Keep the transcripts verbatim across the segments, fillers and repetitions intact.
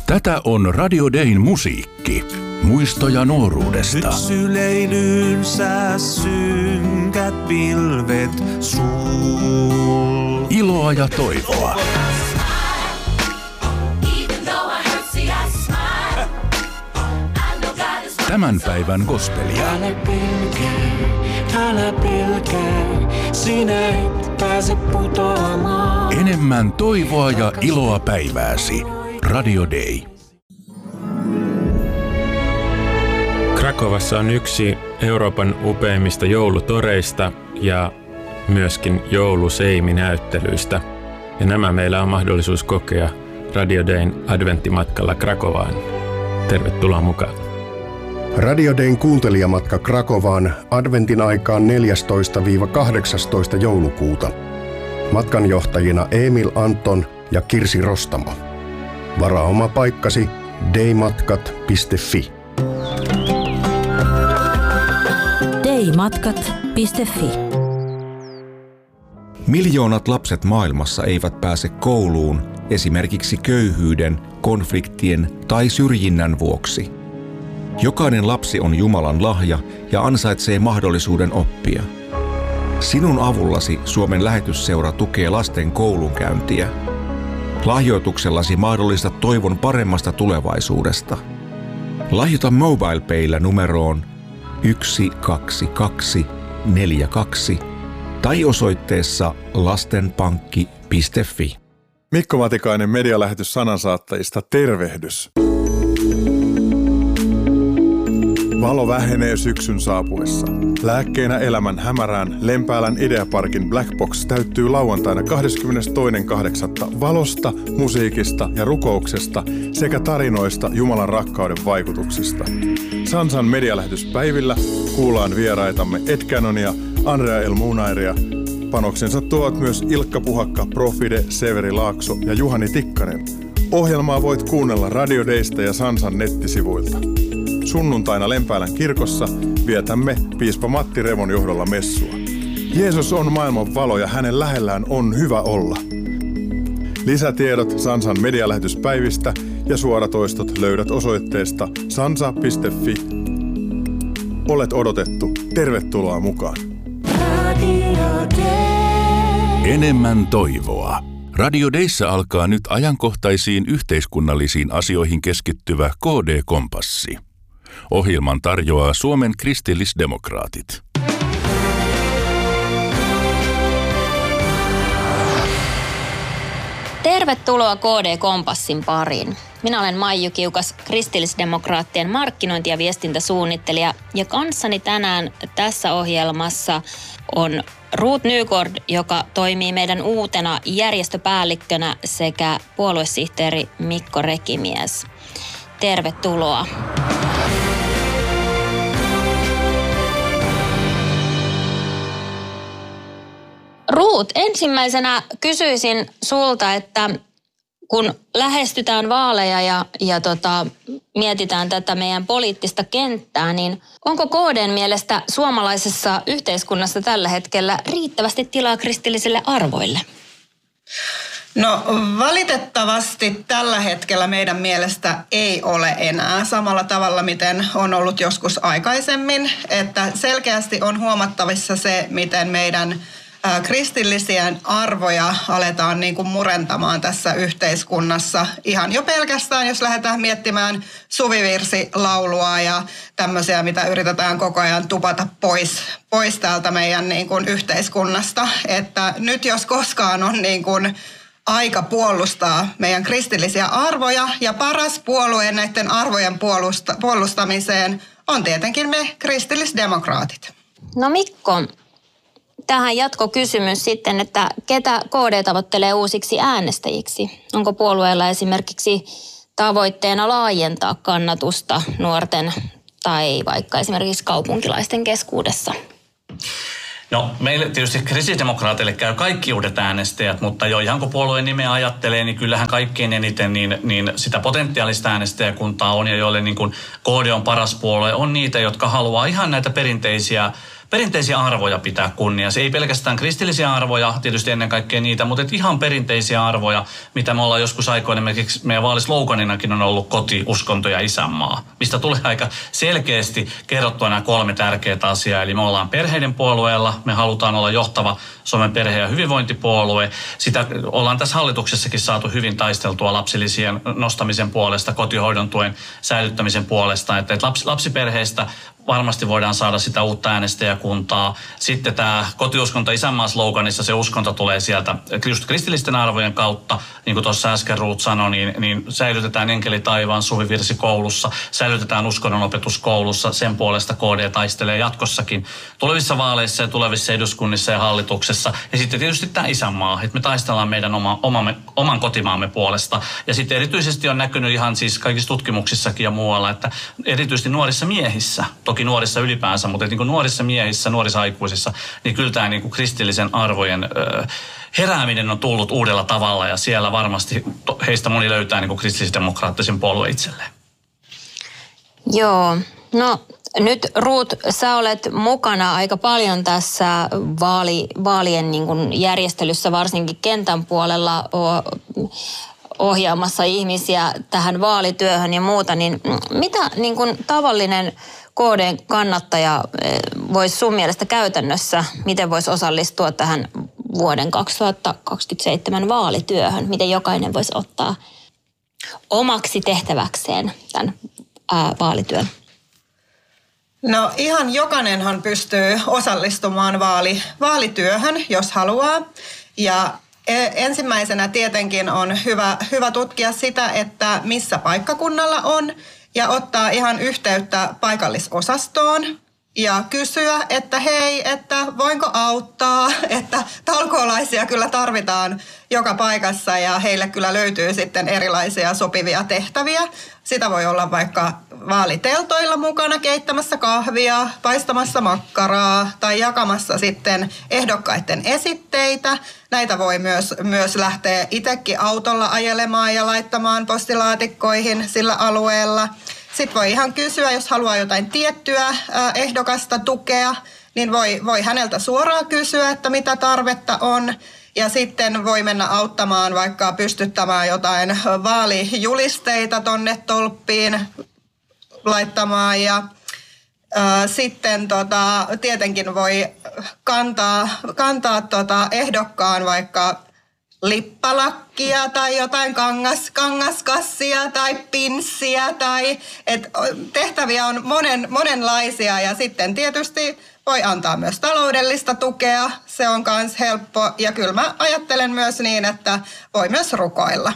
Tätä on Radio Dayn musiikki. Muistoja nuoruudesta. Syksyleinyynsä synkät pilvet sul. Iloa ja toivoa. Tämän päivän gospelia. Älä pelkää, älä pelkää, sinä et pääse putoamaan. Enemmän toivoa ja iloa päivääsi. Radio Day. Krakovassa on yksi Euroopan upeimmista joulutoreista ja myöskin jouluseiminäyttelyistä. Ja nämä meillä on mahdollisuus kokea Radio Dayn adventtimatkalla Krakovaan. Tervetuloa mukaan. Radio Dayn kuuntelijamatka Krakovaan adventin aikaan neljästoista kahdeksastoista joulukuuta. Matkanjohtajina Emil Anton ja Kirsi Rostamo. Varaa oma paikkasi daymatkat piste fi. daymatkat piste fi. Miljoonat lapset maailmassa eivät pääse kouluun esimerkiksi köyhyyden, konfliktien tai syrjinnän vuoksi. Jokainen lapsi on Jumalan lahja ja ansaitsee mahdollisuuden oppia. Sinun avullasi Suomen lähetysseura tukee lasten koulunkäyntiä. Lahjoituksellasi mahdollistat toivon paremmasta tulevaisuudesta. Lahjoita MobilePayllä numeroon yksi kaksi kaksi neljä kaksi tai osoitteessa lastenpankki piste fi. Mikko Matikainen medialähetys sanansaattajista, tervehdys. Valo vähenee syksyn saapuessa. Lääkkeenä elämän hämärään Lempäälän Ideaparkin Black Box täyttyy lauantaina kahdeskymmenestoinen kahdeksatta valosta, musiikista ja rukouksesta sekä tarinoista Jumalan rakkauden vaikutuksista. Sansan medialähetyspäivillä kuullaan vieraitamme Ed Cannonia, Andrea El Munairia. Panoksensa tuovat myös Ilkka Puhakka, Profide, Severi Laakso ja Juhani Tikkanen. Ohjelmaa voit kuunnella Radio Daysta ja Sansan nettisivuilta. Sunnuntaina Lempäälän kirkossa vietämme piispa Matti Revon johdolla messua. Jeesus on maailman valo ja hänen lähellään on hyvä olla. Lisätiedot Sansan medialähetyspäivistä ja suoratoistot löydät osoitteesta sansa piste fi. Olet odotettu. Tervetuloa mukaan. Enemmän toivoa. Radio Dayssä alkaa nyt ajankohtaisiin yhteiskunnallisiin asioihin keskittyvä K D-kompassi. Ohjelman tarjoaa Suomen kristillisdemokraatit. Tervetuloa K D-kompassin pariin. Minä olen Maiju Kiukas, kristillisdemokraattien markkinointi- ja viestintäsuunnittelija, ja kanssani tänään tässä ohjelmassa on Ruut Nygård, joka toimii meidän uutena järjestöpäällikkönä, sekä puoluesihteeri Mikko Rekimies. Tervetuloa. Ruut, ensimmäisenä kysyisin sulta, että kun lähestytään vaaleja ja, ja tota, mietitään tätä meidän poliittista kenttää, niin onko K D:n mielestä suomalaisessa yhteiskunnassa tällä hetkellä riittävästi tilaa kristillisille arvoille? No valitettavasti tällä hetkellä meidän mielestä ei ole enää samalla tavalla, miten on ollut joskus aikaisemmin. Että selkeästi on huomattavissa se, miten meidän kristillisiä arvoja aletaan niin kuin murentamaan tässä yhteiskunnassa. Ihan jo pelkästään, jos lähdetään miettimään suvivirsilaulua ja tämmöisiä, mitä yritetään koko ajan tupata pois, pois täältä meidän niin kuin yhteiskunnasta. Että nyt jos koskaan on niin kuin aika puolustaa meidän kristillisiä arvoja, ja paras puolue näiden arvojen puolusta, puolustamiseen on tietenkin me kristillisdemokraatit. No Mikko, tähän jatkokysymys sitten, että ketä K D tavoittelee uusiksi äänestäjiksi? Onko puolueella esimerkiksi tavoitteena laajentaa kannatusta nuorten tai vaikka esimerkiksi kaupunkilaisten keskuudessa? No meille tietysti kristillisdemokraateille käy kaikki uudet äänestäjät, mutta jo ihan kun puolueen nimeä ajattelee, niin kyllähän kaikkein eniten niin, niin sitä potentiaalista äänestäjäkuntaa on, ja joille niin kuin K D on paras puolue, on niitä, jotka haluaa ihan näitä perinteisiä perinteisiä arvoja pitää kunniassa. Ei pelkästään kristillisiä arvoja, tietysti ennen kaikkea niitä, mutta et ihan perinteisiä arvoja, mitä me ollaan joskus aikoina, esimerkiksi meidän vaalisloganinakin on ollut koti, uskonto ja isänmaa, mistä tulee aika selkeästi kerrottua nämä kolme tärkeää asiaa. Eli me ollaan perheiden puolueella, me halutaan olla johtava Suomen perhe- ja hyvinvointipuolue. Sitä ollaan tässä hallituksessakin saatu hyvin taisteltua lapsilisien nostamisen puolesta, kotihoidon tuen säilyttämisen puolesta, että lapsi, lapsiperheistä varmasti voidaan saada sitä uutta äänestäjäkuntaa. Sitten tämä kotiuskonto isänmaan sloganissa, se uskonto tulee sieltä just kristillisten arvojen kautta. Niin kuin tuossa äsken Ruut sanoi, niin, niin säilytetään enkeli taivaan suvivirsi koulussa, säilytetään uskonnonopetus koulussa. Sen puolesta K D taistelee jatkossakin tulevissa vaaleissa ja tulevissa eduskunnissa ja hallituksessa. Ja sitten tietysti tämä isänmaa, että me taistellaan meidän oma, omamme, oman kotimaamme puolesta. Ja sitten erityisesti on näkynyt ihan siis kaikissa tutkimuksissakin ja muualla, että erityisesti nuorissa miehissä, toki nuorissa ylipäänsä, mutta niin kuin nuorissa miehissä, nuorissa aikuisissa, niin kyllä tämä niin kuin kristillisen arvojen ö, herääminen on tullut uudella tavalla ja siellä varmasti heistä moni löytää niin kuin kristillisdemokraattisen puolueen itselleen. Joo, no nyt Ruut, sä olet mukana aika paljon tässä vaali, vaalien niin kuin järjestelyssä, varsinkin kentän puolella ohjaamassa ihmisiä tähän vaalityöhön ja muuta, niin mitä niin kuin tavallinen K D-kannattaja voisi sun mielestä käytännössä, miten voisi osallistua tähän vuoden kaksituhattakaksikymmentäseitsemän vaalityöhön? Miten jokainen voisi ottaa omaksi tehtäväkseen tämän ää, vaalityön? No ihan jokainenhan pystyy osallistumaan vaali, vaalityöhön, jos haluaa. Ja ensimmäisenä tietenkin on hyvä, hyvä tutkia sitä, että missä paikkakunnalla on, ja ottaa ihan yhteyttä paikallisosastoon ja kysyä, että hei, että voinko auttaa, että talkoolaisia kyllä tarvitaan joka paikassa ja heille kyllä löytyy sitten erilaisia sopivia tehtäviä. Sitä voi olla vaikka vaaliteltoilla mukana keittämässä kahvia, paistamassa makkaraa tai jakamassa sitten ehdokkaiden esitteitä. Näitä voi myös, myös lähteä itsekin autolla ajelemaan ja laittamaan postilaatikkoihin sillä alueella. Sitten voi ihan kysyä, jos haluaa jotain tiettyä ehdokasta tukea, niin voi, voi häneltä suoraan kysyä, että mitä tarvetta on. Ja sitten voi mennä auttamaan vaikka pystyttämään jotain vaalijulisteita tonne tolppiin laittamaan. Ja ää, sitten tota, tietenkin voi kantaa, kantaa tota ehdokkaan vaikka lippalakkia tai jotain kangas, kangaskassia tai pinssiä. Tai, et tehtäviä on monen, monenlaisia ja sitten tietysti voi antaa myös taloudellista tukea, se on myös helppo. Ja kyllä mä ajattelen myös niin, että voi myös rukoilla.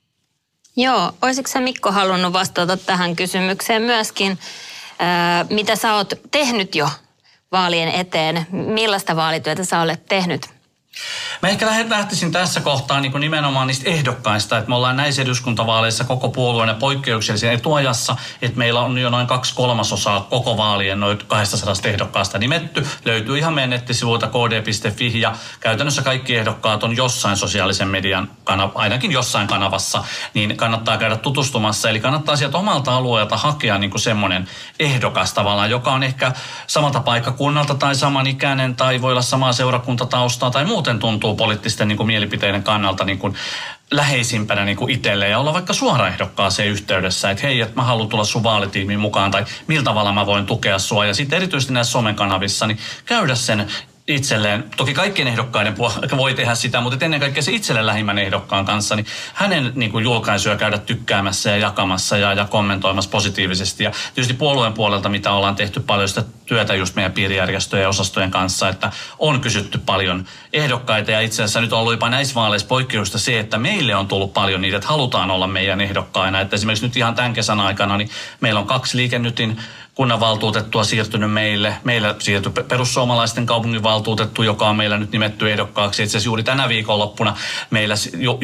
Joo, olisitko sä Mikko halunnut vastata tähän kysymykseen myöskin? Ää, mitä sä oot tehnyt jo vaalien eteen? Millaista vaalityötä sä olet tehnyt? Mä ehkä lähtisin tässä kohtaa niin kuin nimenomaan niistä ehdokkaista, että me ollaan näissä eduskuntavaaleissa koko puolueen poikkeuksellisen etuajassa, että meillä on jo noin kaksi kolmasosaa koko vaalien noin kaksisataa ehdokkaasta nimetty. Löytyy ihan meidän nettisivuilta k d piste f i ja käytännössä kaikki ehdokkaat on jossain sosiaalisen median kanava, ainakin jossain kanavassa, niin kannattaa käydä tutustumassa. Eli kannattaa sieltä omalta alueelta hakea niin kuin semmoinen ehdokas tavallaan, joka on ehkä samalta paikkakunnalta tai samanikäinen tai voi olla samaa seurakuntataustaa tai muuten tuntuu poliittisten niin kuin mielipiteiden kannalta niin kuin läheisimpänä niin kuin itselle ja olla vaikka suoraan ehdokkaaseen yhteydessä, että hei, että mä haluan tulla sun vaalitiimiin mukaan tai millä tavalla mä voin tukea sua. Ja sitten erityisesti näissä somekanavissa, niin käydä sen itselleen, toki kaikkien ehdokkaiden voi tehdä sitä, mutta ennen kaikkea se itselle lähimmän ehdokkaan kanssa, niin hänen niin kuin julkaisuja käydä tykkäämässä ja jakamassa ja, ja kommentoimassa positiivisesti. Ja tietysti puolueen puolelta, mitä ollaan tehty paljon sitä työtä just meidän piirijärjestöjen ja osastojen kanssa, että on kysytty paljon ehdokkaita ja itse asiassa nyt on ollut jopa näissä vaaleissa poikkeusta se, että meille on tullut paljon niitä, että halutaan olla meidän ehdokkaina. Että esimerkiksi nyt ihan tämän kesän aikana, niin meillä on kaksi Liike Nytin kunnanvaltuutettua siirtynyt meille. Meillä siirtyi perussuomalaisten kaupunginvaltuutettu, joka on meillä nyt nimetty ehdokkaaksi. Itse asiassa juuri tänä viikonloppuna meillä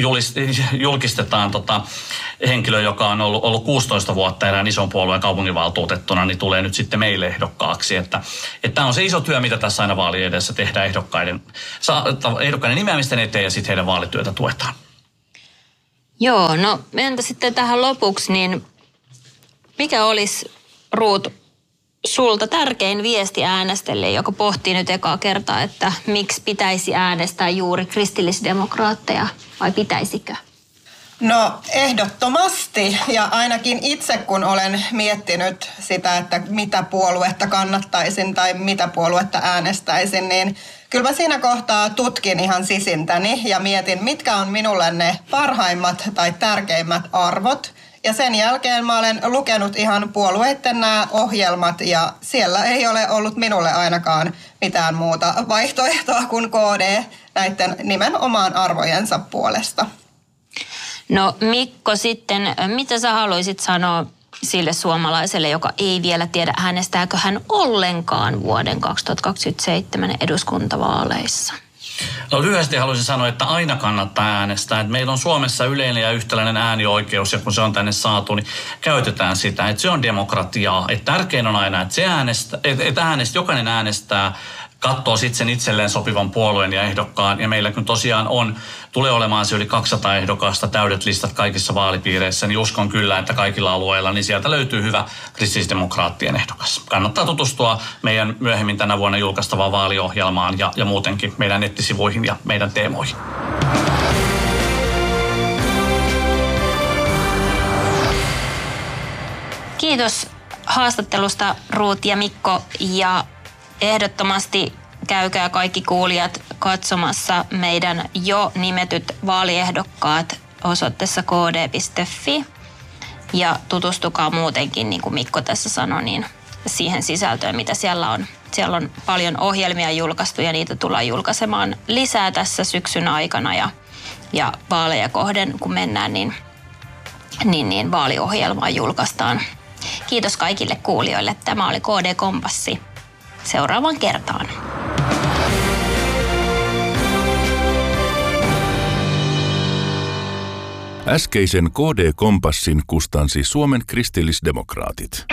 julkistetaan tota henkilö, joka on ollut, ollut kuusitoista vuotta erään ison puolueen kaupunginvaltuutettuna, niin tulee nyt sitten meille ehdokkaaksi. Että, että tämä on se iso työ, mitä tässä aina vaalien edessä tehdään ehdokkaiden, ehdokkaiden nimeämisten eteen ja sitten heidän vaalityötä tuetaan. Joo, no entä sitten tähän lopuksi, niin mikä olisi Ruut sulta tärkein viesti äänestäjille, joka pohtii nyt ekaa kertaa, että miksi pitäisi äänestää juuri kristillisdemokraatteja vai pitäisikö? No ehdottomasti, ja ainakin itse kun olen miettinyt sitä, että mitä puoluetta kannattaisin tai mitä puoluetta äänestäisin, niin kyllä mä siinä kohtaa tutkin ihan sisintäni ja mietin, mitkä on minulle ne parhaimmat tai tärkeimmät arvot. Ja sen jälkeen mä olen lukenut ihan puolueiden nämä ohjelmat ja siellä ei ole ollut minulle ainakaan mitään muuta vaihtoehtoa kuin K D näiden nimenomaan arvojensa puolesta. No Mikko sitten, mitä sä haluaisit sanoa sille suomalaiselle, joka ei vielä tiedä äänestääkö hän ollenkaan vuoden kaksituhattakaksikymmentäseitsemän eduskuntavaaleissa? No lyhyesti haluaisin sanoa, että aina kannattaa äänestää. Että meillä on Suomessa yleinen ja yhtäläinen äänioikeus ja kun se on tänne saatu, niin käytetään sitä. Että se on demokratiaa. Että tärkein on aina, että, se äänestä, että, että äänestä, jokainen äänestää, katsoo sitten sen itselleen sopivan puolueen ja ehdokkaan. Ja meillä kun tosiaan on, tulee olemaan se yli kaksisataa ehdokasta, täydet listat kaikissa vaalipiireissä, niin uskon kyllä, että kaikilla alueilla, niin sieltä löytyy hyvä kristillisdemokraattien ehdokas. Kannattaa tutustua meidän myöhemmin tänä vuonna julkaistavaan vaaliohjelmaan ja, ja muutenkin meidän nettisivuihin ja meidän teemoihin. Kiitos haastattelusta Ruut ja Mikko ja ehdottomasti käykää kaikki kuulijat katsomassa meidän jo nimetyt vaaliehdokkaat osoitteessa k d piste f i ja tutustukaa muutenkin, niin kuin Mikko tässä sanoi, niin siihen sisältöön, mitä siellä on. Siellä on paljon ohjelmia julkaistu ja niitä tullaan julkaisemaan lisää tässä syksyn aikana ja, ja vaaleja kohden, kun mennään, niin, niin, niin vaaliohjelmaa julkaistaan. Kiitos kaikille kuulijoille. Tämä oli K D-kompassi. Seuraavaan kertaan. Äskeisen K D-kompassin kustansi Suomen kristillisdemokraatit.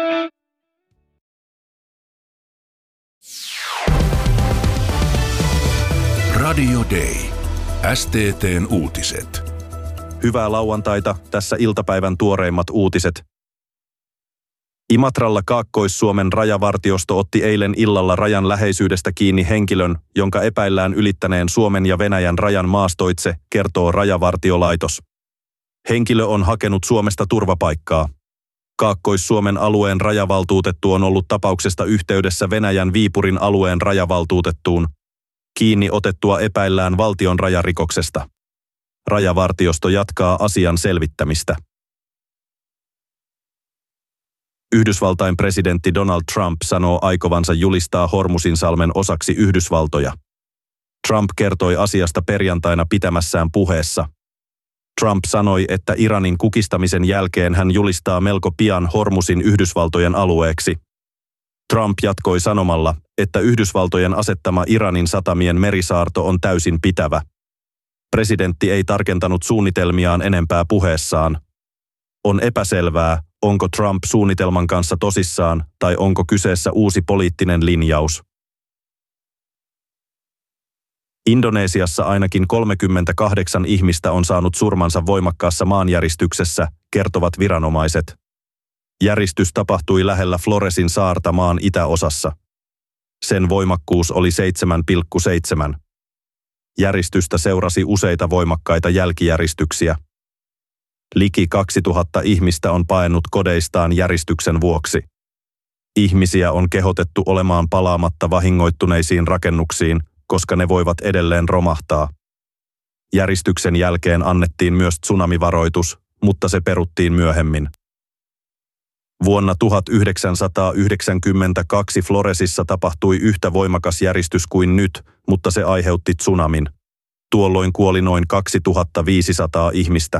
Radio Day. S T T:n uutiset. Hyvää lauantaita, tässä iltapäivän tuoreimmat uutiset. Imatralla Kaakkois-Suomen rajavartiosto otti eilen illalla rajan läheisyydestä kiinni henkilön, jonka epäillään ylittäneen Suomen ja Venäjän rajan maastoitse, kertoo Rajavartiolaitos. Henkilö on hakenut Suomesta turvapaikkaa. Kaakkois-Suomen alueen rajavaltuutettu on ollut tapauksesta yhteydessä Venäjän Viipurin alueen rajavaltuutettuun. Kiinni otettua epäillään valtion rajarikoksesta. Rajavartiosto jatkaa asian selvittämistä. Yhdysvaltain presidentti Donald Trump sanoo aikovansa julistaa Hormuzinsalmen osaksi Yhdysvaltoja. Trump kertoi asiasta perjantaina pitämässään puheessa. Trump sanoi, että Iranin kukistamisen jälkeen hän julistaa melko pian Hormuzin Yhdysvaltojen alueeksi. Trump jatkoi sanomalla, että Yhdysvaltojen asettama Iranin satamien merisaarto on täysin pitävä. Presidentti ei tarkentanut suunnitelmiaan enempää puheessaan. On epäselvää, onko Trump suunnitelman kanssa tosissaan tai onko kyseessä uusi poliittinen linjaus. Indonesiassa ainakin kolmekymmentäkahdeksan ihmistä on saanut surmansa voimakkaassa maanjäristyksessä, kertovat viranomaiset. Järistys tapahtui lähellä Floresin saarta maan itäosassa. Sen voimakkuus oli seitsemän pilkku seitsemän. Järjestystä seurasi useita voimakkaita jälkijäristyksiä. Liki kaksituhatta ihmistä on paennut kodeistaan järistyksen vuoksi. Ihmisiä on kehotettu olemaan palaamatta vahingoittuneisiin rakennuksiin, koska ne voivat edelleen romahtaa. Järistyksen jälkeen annettiin myös tsunamivaroitus, mutta se peruttiin myöhemmin. Vuonna tuhatyhdeksänsataayhdeksänkymmentäkaksi Floresissa tapahtui yhtä voimakas järistys kuin nyt, mutta se aiheutti tsunamin. Tuolloin kuoli noin kaksituhattaviisisataa ihmistä.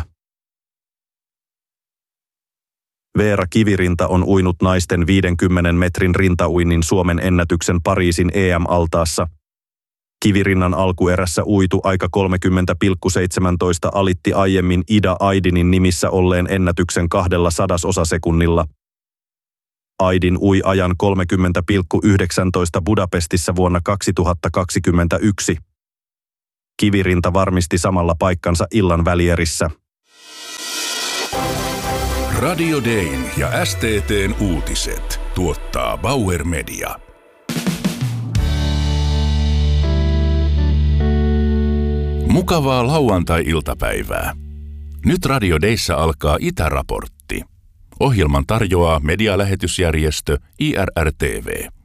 Veera Kivirinta on uinut naisten viidenkymmenen metrin rintauinnin Suomen ennätyksen Pariisin E M-altaassa. Kivirinnan alkuerässä uitu aika kolmekymmentä pilkku seitsemäntoista alitti aiemmin Ida Aidinin nimissä olleen ennätyksen kahdella sadasosasekunnilla. Aidin ui ajan kolmekymmentä pilkku yhdeksäntoista Budapestissa vuonna kaksituhattakaksikymmentäyksi. Kivirinta varmisti samalla paikkansa illan välierissä. Radio Dayn ja S T T:n uutiset tuottaa Bauer Media. Mukavaa lauantai-iltapäivää. Nyt Radio Dayssä alkaa Itäraportti. Ohjelman tarjoaa medialähetysjärjestö I R R T V.